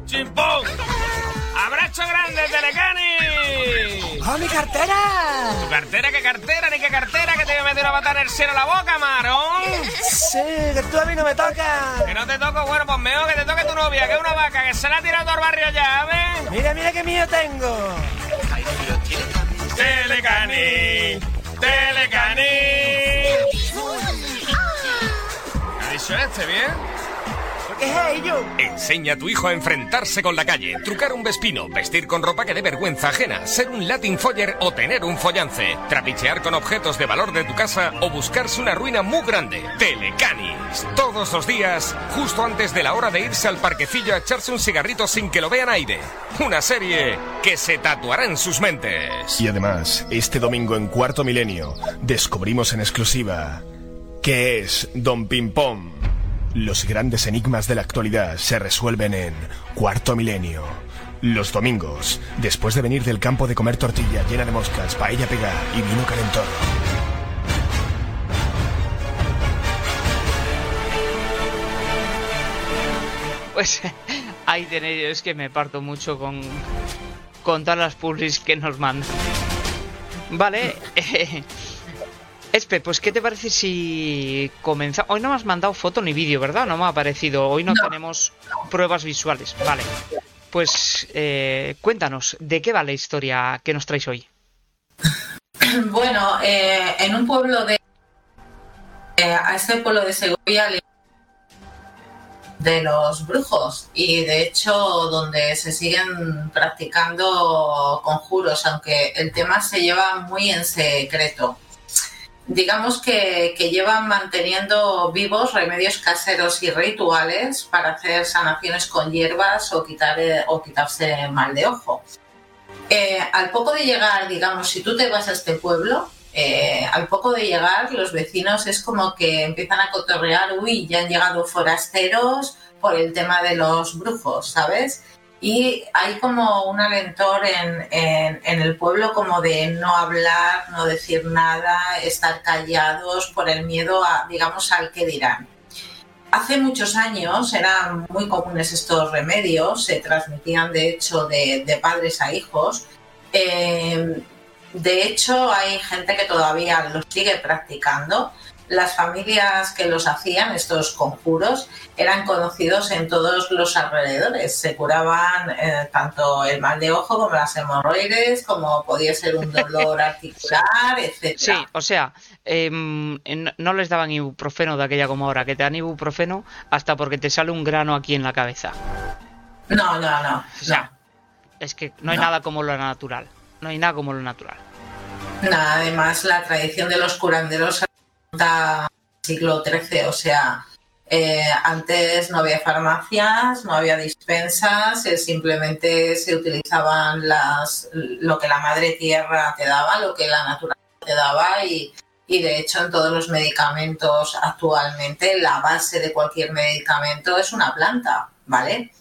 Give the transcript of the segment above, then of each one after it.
¡Chimpón! ¡Abrazo grande, Telecani! ¡Oh, mi cartera! ¿Tu cartera? ¿Qué cartera? ¿Ni qué cartera? ¿Que te voy a meter una patada en el cielo a la boca, marón? Sí, que tú a mí no me tocas. Que no te toco, bueno, pues mejor que te toque tu novia, que es una vaca, que se la ha tirado todo el barrio ya, ¿ves? Mira, mira qué mío tengo. Telecani, Telecani. ¿Qué ha dicho este, bien? ¿Qué es ello? Enseña a tu hijo a enfrentarse con la calle, trucar un vespino, vestir con ropa que dé vergüenza ajena, ser un Latin foller o tener un follance, trapichear con objetos de valor de tu casa o buscarse una ruina muy grande. Telecanis. Todos los días, justo antes de la hora de irse al parquecillo a echarse un cigarrito sin que lo vean aire. Una serie que se tatuará en sus mentes. Y además, este domingo en Cuarto Milenio, descubrimos en exclusiva qué es Don Pimpón. Los grandes enigmas de la actualidad se resuelven en Cuarto Milenio. Los domingos, después de venir del campo de comer tortilla llena de moscas, paella pegada y vino calentón. Pues ahí tenéis, es que me parto mucho con todas las publis que nos mandan. Vale, Espe, pues ¿qué te parece si comenzamos? Hoy no me has mandado foto ni vídeo, ¿verdad? No me ha aparecido. Hoy no tenemos pruebas visuales. Vale. Pues cuéntanos, ¿de qué va la historia que nos traéis hoy? Bueno, en un pueblo a este pueblo de Segovia de los brujos, y de hecho donde se siguen practicando conjuros, aunque el tema se lleva muy en secreto. Digamos que llevan manteniendo vivos remedios caseros y rituales para hacer sanaciones con hierbas o quitarse mal de ojo. Al poco de llegar, digamos, si tú te vas a este pueblo, al poco de llegar los vecinos es como que empiezan a cotorrear, uy, ya han llegado forasteros por el tema de los brujos, ¿sabes? Y hay como un alentor en el pueblo como de no hablar, no decir nada, estar callados por el miedo a, digamos, al que dirán. Hace muchos años eran muy comunes estos remedios, se transmitían de hecho de padres a hijos. De hecho hay gente que todavía los sigue practicando. Las familias que los hacían, estos conjuros, eran conocidos en todos los alrededores. Se curaban tanto el mal de ojo como las hemorroides, como podía ser un dolor articular, etc. Sí, o sea, no les daban ibuprofeno de aquella como ahora, que te dan ibuprofeno hasta porque te sale un grano aquí en la cabeza. No. O sea, es que no hay nada como lo natural. No hay nada como lo natural. Nada, además la tradición de los curanderos al siglo XIII, o sea, antes no había farmacias, no había dispensas, simplemente se utilizaban lo que la madre tierra te daba, lo que la naturaleza te daba, y de hecho en todos los medicamentos actualmente la base de cualquier medicamento es una planta, ¿vale?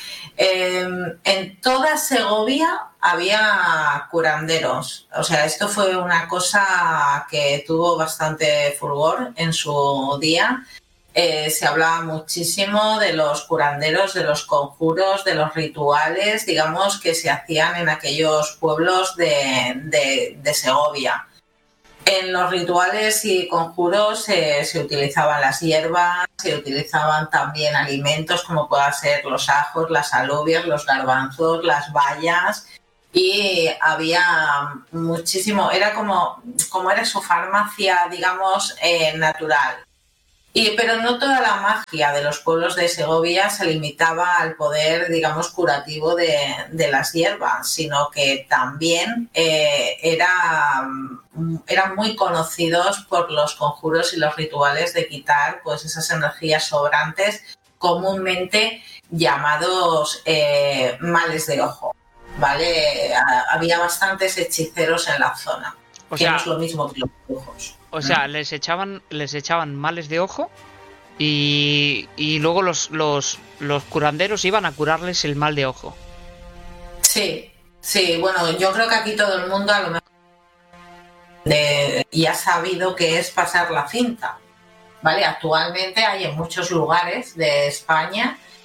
En toda Segovia había curanderos, o sea, esto fue una cosa que tuvo bastante fulgor en su día. Se hablaba muchísimo de los curanderos, de los conjuros, de los rituales, digamos, que se hacían en aquellos pueblos de Segovia. En los rituales y conjuros se utilizaban las hierbas, se utilizaban también alimentos como puedan ser los ajos, las alubias, los garbanzos, las bayas, y había muchísimo, era como era su farmacia, digamos, natural. Pero no toda la magia de los pueblos de Segovia se limitaba al poder, digamos, curativo de las hierbas, sino que también eran muy conocidos por los conjuros y los rituales de quitar pues esas energías sobrantes, comúnmente llamados males de ojo, ¿vale? Había bastantes hechiceros en la zona, que no es lo mismo que los brujos. O sea, les echaban males de ojo y luego los curanderos iban a curarles el mal de ojo. Sí, bueno, yo creo que aquí todo el mundo a lo mejor y ha sabido qué es pasar la cinta, ¿vale? Actualmente hay en muchos lugares de España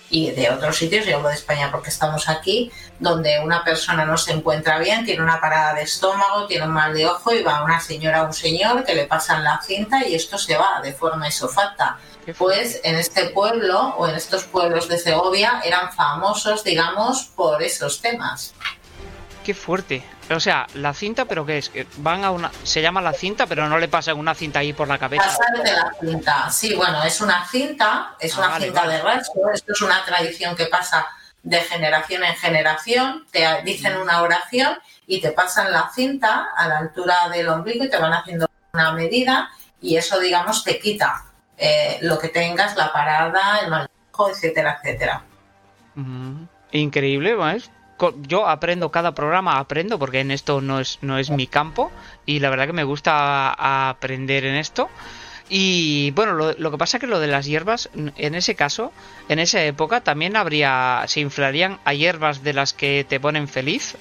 y de otros sitios, yo hablo de España porque estamos aquí, donde una persona no se encuentra bien, tiene una parada de estómago, tiene un mal de ojo y va una señora o un señor que le pasan la cinta y esto se va de forma isofacta. Pues en este pueblo o en estos pueblos de Segovia eran famosos, digamos, por esos temas. Qué fuerte. O sea, la cinta, ¿pero qué es? Que van a una... Se llama la cinta, pero no le pasan una cinta ahí por la cabeza. Pasar de la cinta. Sí, bueno, es una cinta, Vale. de rastro. Esto es una tradición que pasa de generación en generación. Te dicen una oración y te pasan la cinta a la altura del ombligo y te van haciendo una medida y eso, digamos, te quita lo que tengas, la parada, el mal de ojo, etcétera, etcétera. Increíble, ¿ves? Yo aprendo cada programa, aprendo porque en esto no es mi campo y la verdad que me gusta aprender en esto. Y bueno, lo que pasa es que lo de las hierbas, en ese caso, en esa época también se inflarían a hierbas de las que te ponen feliz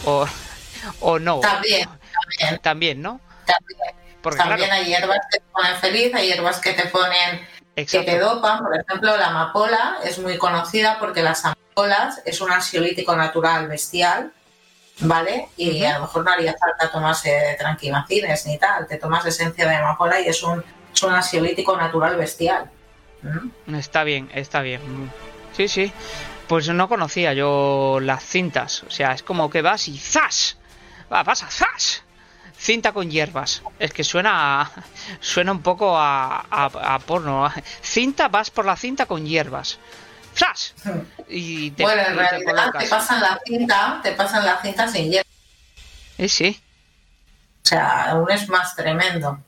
o no. También, ¿no? Porque, también claro, hay hierbas que te ponen feliz, hay hierbas que te ponen exacto. que te dopan. Por ejemplo, la amapola es muy conocida porque las amapolas es un ansiolítico natural bestial, ¿vale? Y a lo mejor no haría falta tomarse tranquimacines ni tal, te tomas esencia de amapola y es un ansiolítico natural bestial. Está bien, está bien. Sí. Pues no conocía yo las cintas. O sea, es como que vas y ¡zas! Pasa ¡zas! Cinta con hierbas. Es que suena un poco a porno. Cinta, vas por la cinta con hierbas. ¡Zas! Y te, bueno, en realidad colocas. te pasan la cinta sin hierbas. Sí. O sea, aún es más tremendo.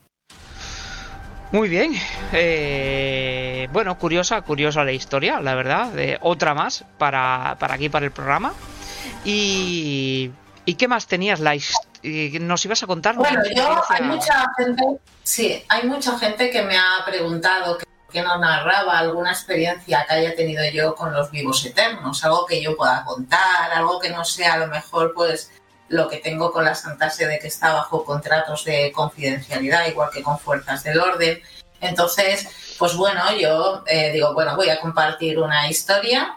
Muy bien. Bueno, curiosa la historia, la verdad. Otra más para aquí, para el programa. ¿Y qué más tenías? ¿Nos ibas a contar? Bueno, hay mucha gente que me ha preguntado que no narraba alguna experiencia que haya tenido yo con los vivos eternos, algo que yo pueda contar, algo que no sea a lo mejor pues lo que tengo con la Santa Sede, que está bajo contratos de confidencialidad, igual que con fuerzas del orden. Entonces, pues bueno, yo digo, bueno, voy a compartir una historia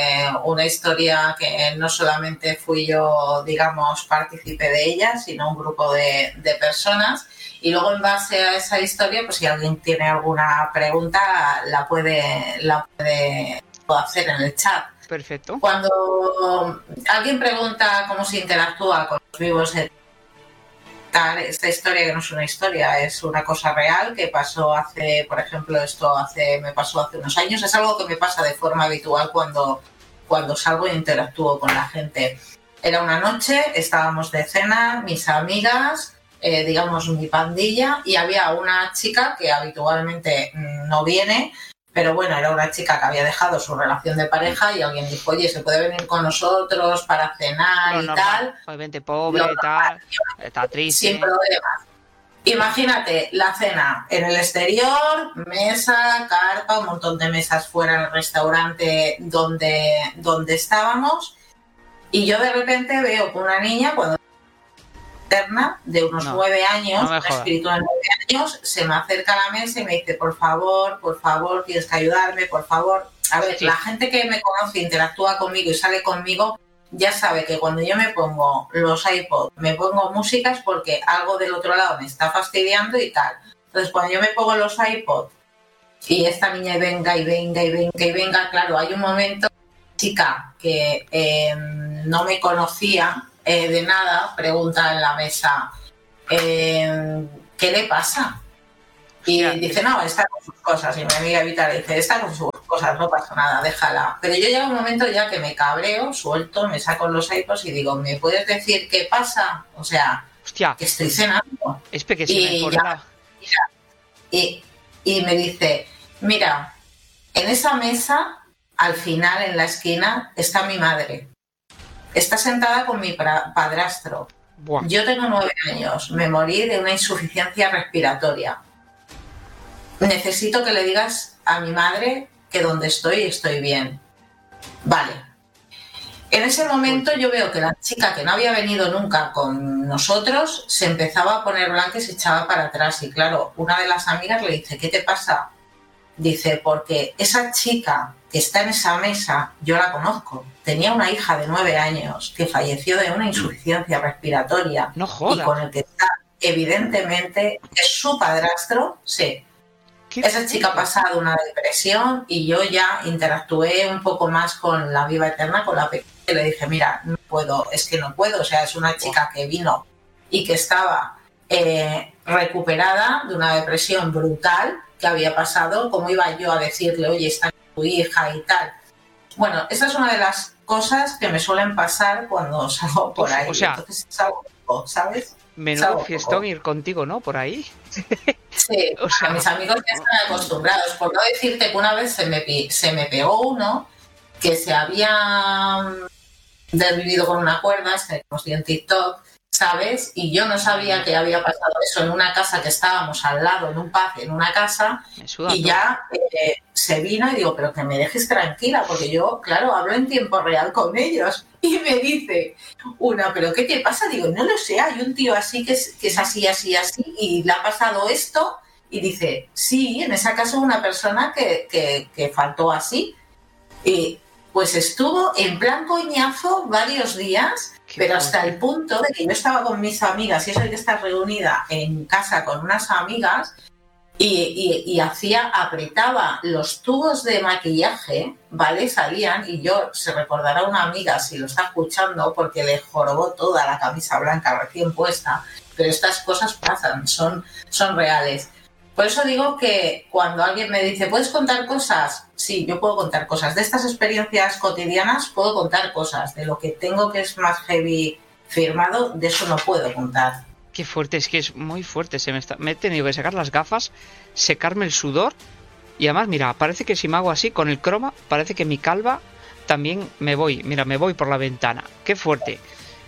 que no solamente fui yo, digamos, partícipe de ella, sino un grupo de personas. Y luego, en base a esa historia, pues si alguien tiene alguna pregunta, la puede hacer en el chat. Perfecto. Cuando alguien pregunta cómo se interactúa con los vivos, esta historia, que no es una historia, es una cosa real que pasó por ejemplo, me pasó hace unos años. Es algo que me pasa de forma habitual cuando salgo e interactúo con la gente. Era una noche, estábamos de cena, mis amigas, digamos mi pandilla, y había una chica que habitualmente no viene, pero bueno, era una chica que había dejado su relación de pareja y alguien dijo, oye, ¿se puede venir con nosotros para cenar y tal? Obviamente pobre y tal, está triste. Sin problemas. Imagínate la cena en el exterior, mesa, carpa, un montón de mesas fuera en el restaurante donde estábamos, y yo de repente veo que una niña, cuando de unos 9 años, un espíritu de 9 años, se me acerca a la mesa y me dice, por favor, tienes que ayudarme, por favor. A ver, la gente que me conoce, interactúa conmigo y sale conmigo, ya sabe que cuando yo me pongo los iPods, me pongo músicas porque algo del otro lado me está fastidiando y tal. Entonces, cuando yo me pongo los iPods y esta niña venga, claro, hay un momento, chica que no me conocía de nada, pregunta en la mesa, ¿qué le pasa? Y dice, no, está con sus cosas. Y mi amiga Vita le dice, está con sus cosas, no pasa nada, déjala. Pero yo llega un momento ya que me cabreo, suelto, me saco los iPods y digo, ¿me puedes decir qué pasa? O sea, que estoy cenando. Es pequeño. Y me dice, mira, en esa mesa, al final, en la esquina, está mi madre. Está sentada con mi padrastro. Buah. Yo tengo 9 años, me morí de una insuficiencia respiratoria. Necesito que le digas a mi madre que donde estoy bien. Vale. En ese momento yo veo que la chica, que no había venido nunca con nosotros, se empezaba a poner blanca y se echaba para atrás. Y claro, una de las amigas le dice, ¿qué te pasa? Dice, porque esa chica que está en esa mesa, yo la conozco. Tenía una hija de 9 años que falleció de una insuficiencia respiratoria. No jodas. Y con el que está, evidentemente, es su padrastro, sí. Esa chica ha pasado una depresión y yo ya interactué un poco más con la viva eterna, con la pequeña, y le dije, mira, no puedo, es que no puedo. O sea, es una chica que vino y que estaba recuperada de una depresión brutal que había pasado. ¿Cómo iba yo a decirle, oye, está tu hija y tal? Bueno, esa es una de las cosas que me suelen pasar cuando salgo por ahí. O sea, entonces salgo poco, ¿sabes? Menudo Salgo fiestón poco. ir contigo, ¿no? Por ahí. Sí, O sea, a mis amigos ya están acostumbrados. Por no decirte que una vez se me pegó uno que se había desvivido con una cuerda, este conocí en TikTok, ¿sabes? Y yo no sabía que había pasado eso en una casa que estábamos al lado, en un patio, en una casa, me suda y todo. ya se vino y digo, pero que me dejes tranquila, porque yo, claro, hablo en tiempo real con ellos. Y me dice una, ¿pero qué te pasa? Digo, no lo sé, hay un tío así que es así, así, así, y le ha pasado esto, y dice, sí, en esa casa una persona que faltó así. Y pues estuvo en plan coñazo varios días, pero hasta el punto de que yo estaba con mis amigas, y eso hay que estar reunida en casa con unas amigas, y apretaba los tubos de maquillaje, ¿vale? Salían, y yo, se recordará una amiga si lo está escuchando, porque le jorobó toda la camisa blanca recién puesta, pero estas cosas pasan, son reales. Por eso digo que cuando alguien me dice, ¿puedes contar cosas? Sí, yo puedo contar cosas. De estas experiencias cotidianas puedo contar cosas. De lo que tengo que es más heavy firmado, de eso no puedo contar. Qué fuerte, es que es muy fuerte. Me he tenido que sacar las gafas, secarme el sudor. Y además, mira, parece que si me hago así con el croma, parece que mi calva también me voy. Mira, me voy por la ventana. Qué fuerte.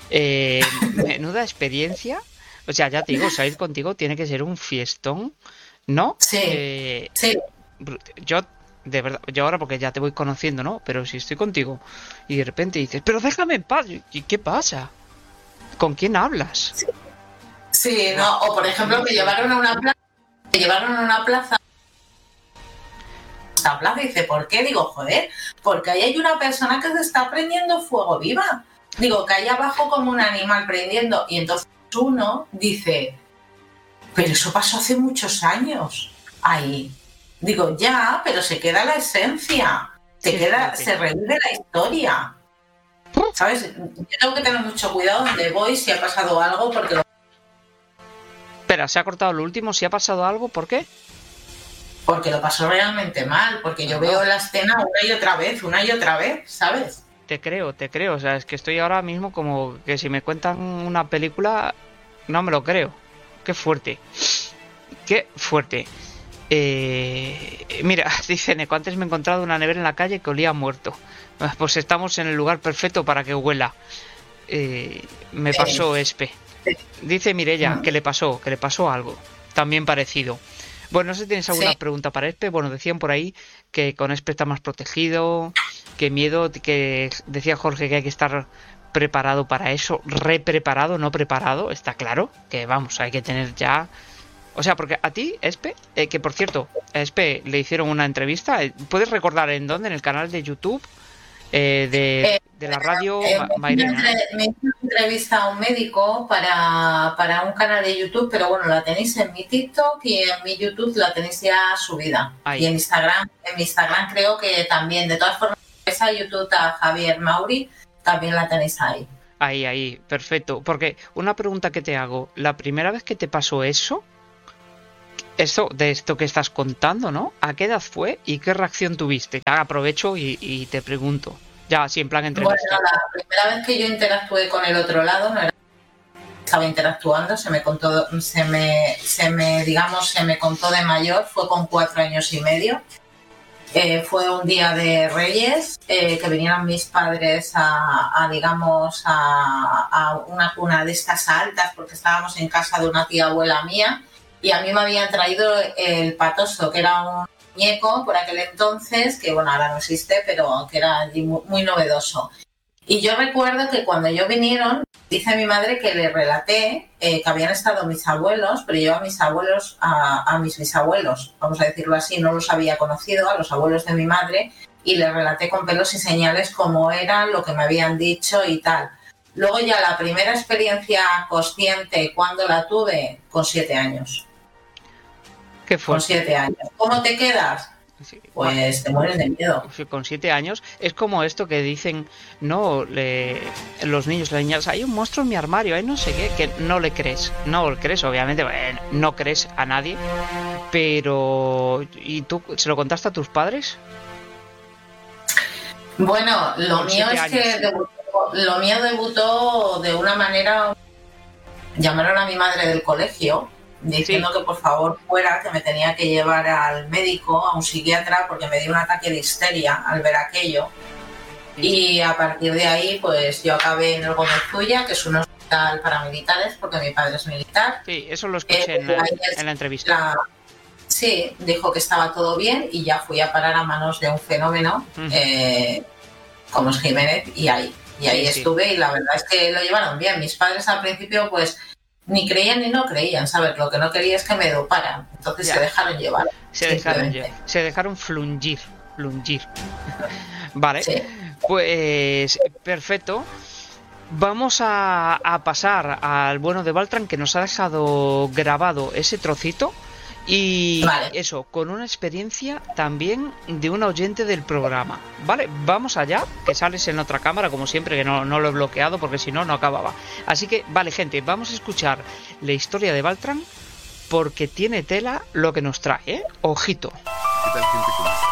Menuda experiencia. O sea, ya te digo, salir contigo tiene que ser un fiestón, ¿no? Sí, sí. Yo, de verdad, yo ahora porque ya te voy conociendo, ¿no? Pero si estoy contigo y de repente dices, pero déjame en paz. ¿Y qué pasa? ¿Con quién hablas? Sí, no, o por ejemplo me llevaron a una plaza, esta plaza, y dice, ¿por qué? Digo, joder, porque ahí hay una persona que se está prendiendo fuego viva. Digo, que hay abajo como un animal prendiendo, y entonces uno dice, pero eso pasó hace muchos años ahí. Digo, ya, pero se queda la esencia, se revive la historia, ¿sabes? Yo tengo que tener mucho cuidado donde voy, si ha pasado algo, porque Espera, se ha cortado lo último. ¿Si ha pasado algo? ¿Por qué? Porque lo pasó realmente mal, porque yo veo la escena una y otra vez, ¿sabes? Te creo. O sea, es que estoy ahora mismo como que si me cuentan una película, no me lo creo. Qué fuerte. Qué fuerte. Mira, dice Neko, antes me he encontrado una nevera en la calle que olía a muerto. Pues estamos en el lugar perfecto para que huela. Me pasó Espe. Dice Mirella que le pasó algo también parecido. Bueno, no sé si tienes alguna pregunta para Espe. Bueno, decían por ahí que con Espe está más protegido, que miedo, que decía Jorge que hay que estar preparado para eso, preparado, no preparado, está claro, que vamos, hay que tener ya... O sea, porque a ti, Espe, que por cierto, a Espe le hicieron una entrevista, ¿puedes recordar en dónde? En el canal de YouTube de la radio Mairena. Me hice una entrevista a un médico para un canal de YouTube, pero bueno, la tenéis en mi TikTok y en mi YouTube la tenéis ya subida. Ahí. Y en mi Instagram creo que también. De todas formas, esa YouTube a Javier Mauri también la tenéis ahí. Ahí, perfecto. Porque una pregunta que te hago, la primera vez que te pasó eso, de esto que estás contando, ¿no? ¿A qué edad fue y qué reacción tuviste? Aprovecho y te pregunto. Ya, así en plan entrevista. Bueno, la primera vez que yo interactué con el otro lado, no era... estaba interactuando, se me contó de mayor, fue con 4 años y medio. Fue un día de Reyes, que vinieron mis padres a una cuna de estas altas, porque estábamos en casa de una tía abuela mía, y a mí me habían traído el patoso, que era un muñeco por aquel entonces, que bueno, ahora no existe, pero que era muy, muy novedoso. Y yo recuerdo que cuando ellos vinieron, dice mi madre que le relaté que habían estado mis abuelos, pero yo a mis abuelos, a mis bisabuelos, vamos a decirlo así, no los había conocido, a los abuelos de mi madre, y les relaté con pelos y señales cómo era, lo que me habían dicho y tal. Luego ya la primera experiencia consciente, cuando la tuve, con 7 años. ¿Qué fue? Con 7 años. ¿Cómo te quedas? Sí. Pues te mueres de miedo. Con 7 años es como esto que dicen, no, los niños, las niñas, hay un monstruo en mi armario, hay no sé qué, que no le crees, no le crees, obviamente, no crees a nadie, pero ¿y tú se lo contaste a tus padres? Bueno, lo Con mío 7 es años. que lo mío debutó de una manera. Llamaron a mi madre del colegio diciendo que por favor fuera, que me tenía que llevar al médico, a un psiquiatra, porque me dio un ataque de histeria al ver aquello. Y a partir de ahí, pues yo acabé en el Gómez Zulla, que es un hospital para militares, porque mi padre es militar. Sí, eso lo escuché en la entrevista. Sí, dijo que estaba todo bien y ya fui a parar a manos de un fenómeno como es Jiménez, y ahí estuve, y la verdad es que lo llevaron bien. Mis padres al principio pues ni creían ni no creían, ¿sabes? Lo que no quería es que me doparan, entonces se dejaron llevar. Se dejaron flungir. Vale, sí. Pues perfecto. Vamos a pasar al bueno de Baltran, que nos ha dejado grabado ese trocito. Y eso, con una experiencia también de un oyente del programa. Vale, vamos allá, que sales en otra cámara, como siempre, que no lo he bloqueado, porque si no, no acababa. Así que, vale, gente, vamos a escuchar la historia de Baltran, porque tiene tela lo que nos trae, ¿eh? Ojito. ¿Qué tal, gente? ¿Cómo están?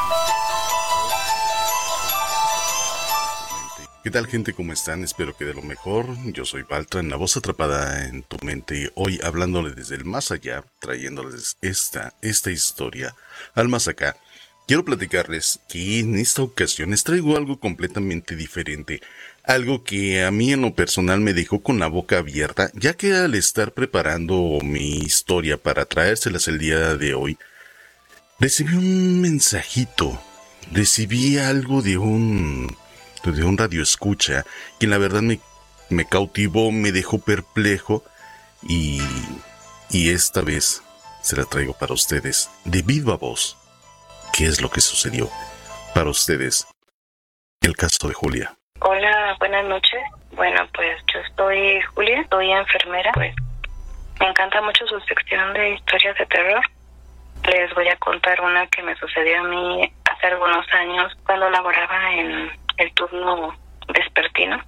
¿Qué tal, gente? ¿Cómo están? Espero que de lo mejor. Yo soy Baltran, la voz atrapada en tu mente, hoy hablándoles desde el más allá, trayéndoles esta historia al más acá. Quiero platicarles que en esta ocasión les traigo algo completamente diferente, algo que a mí en lo personal me dejó con la boca abierta, ya que al estar preparando mi historia para traérselas el día de hoy, recibí un mensajito, recibí algo de un radio escucha, que la verdad me cautivó, me dejó perplejo, y esta vez se la traigo para ustedes, de viva voz. ¿Qué es lo que sucedió? Para ustedes, el caso de Julia. Hola, buenas noches. Bueno, pues yo soy Julia, soy enfermera, pues me encanta mucho su sección de historias de terror. Les voy a contar una que me sucedió a mí hace algunos años cuando laboraba en el turno vespertino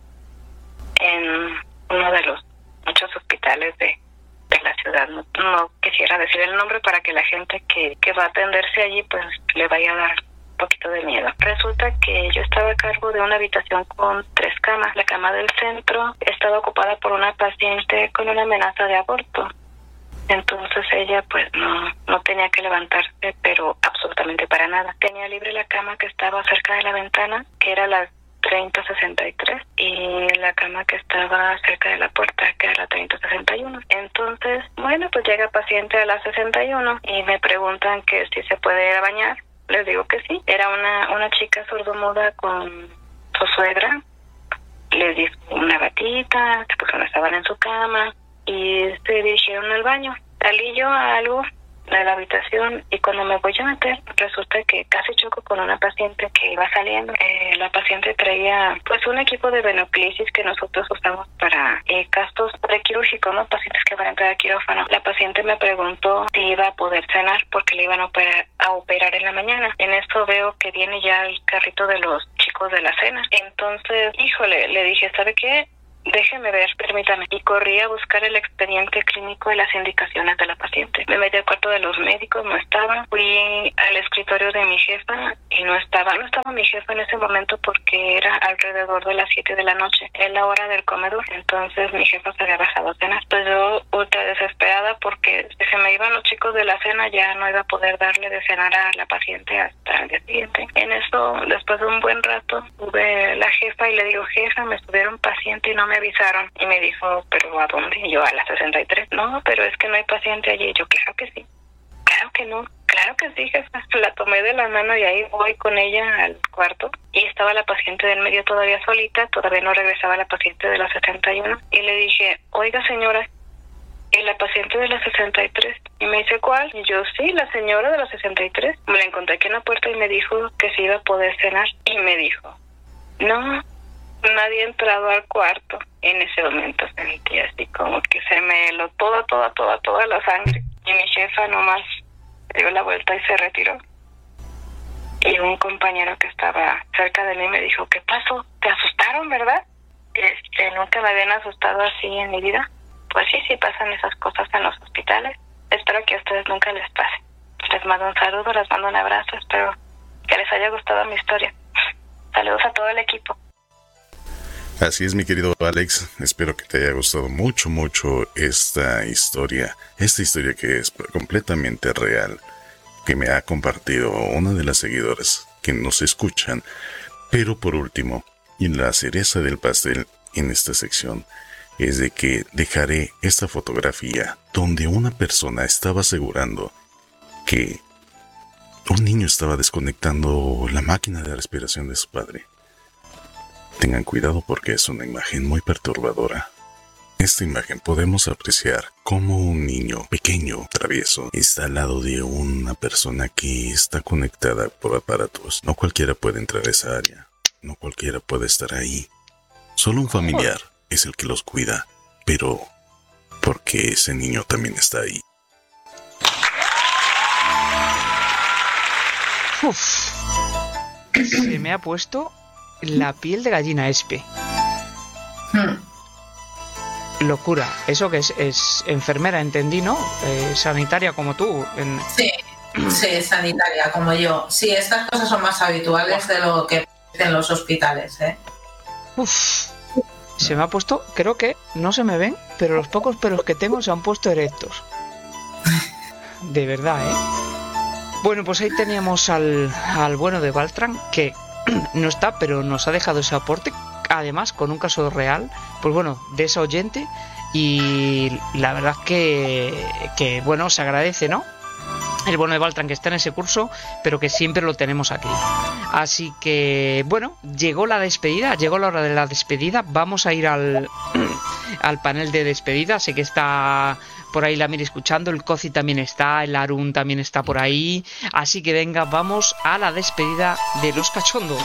en uno de los muchos hospitales de la ciudad. No quisiera decir el nombre para que la gente que va a atenderse allí pues le vaya a dar un poquito de miedo. Resulta que yo estaba a cargo de una habitación con 3 camas. La cama del centro estaba ocupada por una paciente con una amenaza de aborto. Entonces ella pues no tenía que levantarse, pero absolutamente para nada. Tenía libre la cama que estaba cerca de la ventana, que era la 3063, y la cama que estaba cerca de la puerta, que era la 3061. Entonces, bueno, pues llega paciente a la 61 y me preguntan que si se puede ir a bañar. Les digo que sí. Era una chica sordomuda con su suegra. Les di una batita, se puso una sábana en su cama y se dirigieron al baño. Salí yo a algo de la habitación y cuando me voy a meter resulta que casi choco con una paciente que iba saliendo. La paciente traía pues un equipo de venoclisis que nosotros usamos para casos prequirúrgicos, ¿no? Pacientes que van a entrar a quirófano. La paciente me preguntó si iba a poder cenar porque le iban a operar en la mañana. En esto veo que viene ya el carrito de los chicos de la cena. Entonces, híjole, le dije, ¿sabe qué? Déjeme ver, permítame. Y corrí a buscar el expediente clínico y las indicaciones de la paciente. Me metí al cuarto de los médicos, no estaban. Fui al escritorio de mi jefa y no estaba mi jefa en ese momento porque era alrededor de las 7 de la noche. Es la hora del comedor. Entonces mi jefa se había bajado a cenar. Pues yo ultra desesperada porque si se me iban los chicos de la cena ya no iba a poder darle de cenar a la paciente hasta el día siguiente. En eso, después de un buen rato, tuve la jefa y le digo, jefa, me estuvieron paciente y no me avisaron. Y me dijo, ¿pero a dónde? Y yo, a la 63. No, pero es que no hay paciente allí. Y yo, claro que sí. Claro que no. Claro que sí, jefa. La tomé de la mano y ahí voy con ella al cuarto. Y estaba la paciente del medio todavía solita, todavía no regresaba la paciente de la 61. Y le dije, oiga señora, ¿y la paciente de la 63? Y me dice, ¿cuál? Y yo, sí, la señora de la 63. Me la encontré aquí en la puerta y me dijo que se iba a poder cenar. Y me dijo, no, nadie ha entrado al cuarto. En ese momento sentí así como que se me heló toda la sangre. Y mi jefa nomás dio la vuelta y se retiró. Y un compañero que estaba cerca de mí me dijo, ¿qué pasó? ¿Te asustaron, verdad? Nunca me habían asustado así en mi vida. Pues sí pasan esas cosas en los hospitales. Espero que a ustedes nunca les pase. Les mando un saludo, les mando un abrazo. Espero que les haya gustado mi historia. Saludos a todo el equipo. Así es, mi querido Alex. Espero que te haya gustado mucho esta historia que es completamente real, que me ha compartido una de las seguidoras que nos escuchan. Pero por último, y la cereza del pastel en esta sección, es de que dejaré esta fotografía donde una persona estaba asegurando que un niño estaba desconectando la máquina de respiración de su padre. Tengan cuidado porque es una imagen muy perturbadora. Esta imagen podemos apreciar cómo un niño pequeño, travieso, está al lado de una persona que está conectada por aparatos. No cualquiera puede entrar a esa área, no cualquiera puede estar ahí. Solo un familiar es el que los cuida, pero porque ese niño también está ahí. Uf. Se me ha puesto la piel de gallina, Espe. Locura. Eso que es enfermera, entendí, ¿no? Sanitaria como tú. Sí, sanitaria como yo. Sí, estas cosas son más habituales de lo que en los hospitales, ¿eh? Uf. Se me ha puesto, creo que no se me ven, pero los pocos pelos que tengo se han puesto erectos. De verdad, ¿eh? Bueno, pues ahí teníamos al bueno de Baltran, que no está, pero nos ha dejado ese aporte, además con un caso real, pues bueno, de esa oyente, y la verdad que bueno, se agradece, ¿no? El bueno de Baltran que está en ese curso, pero que siempre lo tenemos aquí. Así que, bueno, llegó la despedida, llegó la hora de la despedida. Vamos a ir al panel de despedida. Sé que está por ahí la Miri escuchando, el Cozi también está, el Arun también está por ahí. Así que venga, vamos a la despedida de los cachondos.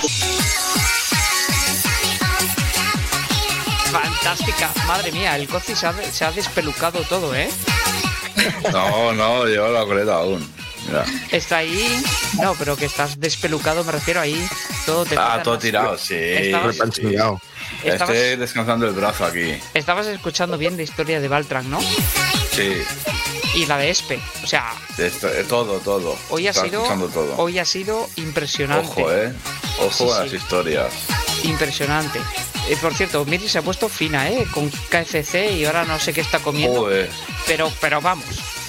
Fantástica, madre mía, el Cozi se ha despelucado todo, ¿eh? No, llevo la coleta aún. Mira. Está ahí. No, pero que estás despelucado, me refiero ahí. Todo te todo tirado, sí. Estoy descansando el brazo aquí. Estabas escuchando bien la historia de Baltran, ¿no? Sí. Y la de Espe, o sea... Todo. Hoy ha sido impresionante. Ojo sí, a las historias. Impresionante. Por cierto, Miri se ha puesto fina, con KFC y ahora no sé qué está comiendo. Pero vamos.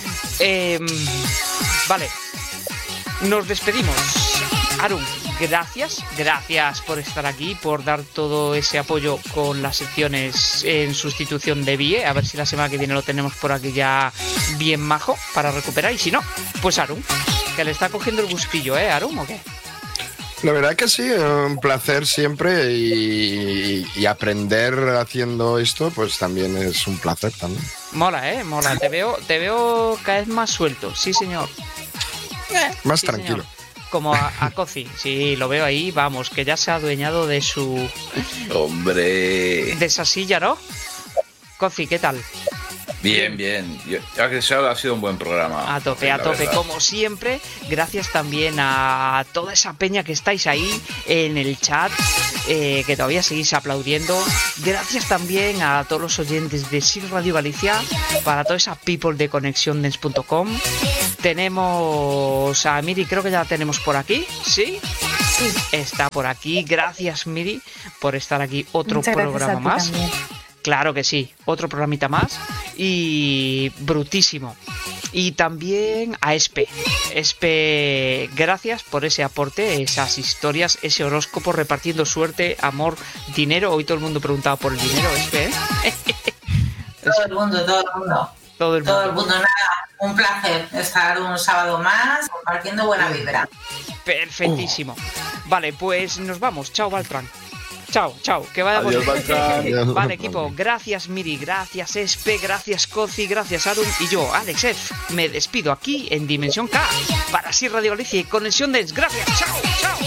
Vale. Nos despedimos. Arun, gracias por estar aquí, por dar todo ese apoyo con las secciones en sustitución de Vie. A ver si la semana que viene lo tenemos por aquí ya bien majo para recuperar. Y si no, pues Arun, que le está cogiendo el gustillo, Arun, ¿o qué? La verdad que sí, un placer siempre y aprender haciendo esto, pues también es un placer también. Mola, mola. Te veo cada vez más suelto, sí señor. Más sí, tranquilo. Señor. Como a Cozi, sí, lo veo ahí, vamos, que ya se ha adueñado de su... ¡Hombre! De esa silla, ¿no? Cozi, ¿qué tal? Bien. Ya que ha sido un buen programa. A tope, como siempre. Gracias también a toda esa peña que estáis ahí en el chat, que todavía seguís aplaudiendo. Gracias también a todos los oyentes de SIR Radio Galicia, para toda esa people de conexiondens.com. Tenemos a Miri, creo que ya la tenemos por aquí, ¿sí? Está por aquí. Gracias, Miri, por estar aquí. Otro programa más. También. Claro que sí, otro programita más y brutísimo. Y también a Espe, gracias por ese aporte, esas historias, ese horóscopo repartiendo suerte, amor, dinero. Hoy todo el mundo preguntaba por el dinero, Espe, Todo el mundo. Nada, Un placer estar un sábado más compartiendo buena vibra. Perfectísimo. Vale, pues nos vamos. Chao, Baltran. Chao, chao. Que vaya Adiós, Baltran. Vale, equipo. Gracias, Miri. Gracias, Espe. Gracias, Cozi. Gracias, Arun. Y yo, Alex F. Me despido aquí en Dimensión K. Para Así Radio Galicia y Conexión Dance. Gracias. Chao.